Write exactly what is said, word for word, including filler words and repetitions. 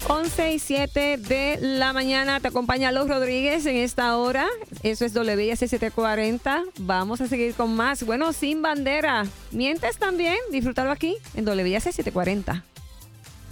once y siete de la mañana. Te acompaña Los Rodríguez en esta hora. Eso es W I S setecientos cuarenta. Vamos a seguir con más. Bueno, Sin Bandera. ¿Mientes también? Disfrútalo aquí en W I S setecientos cuarenta.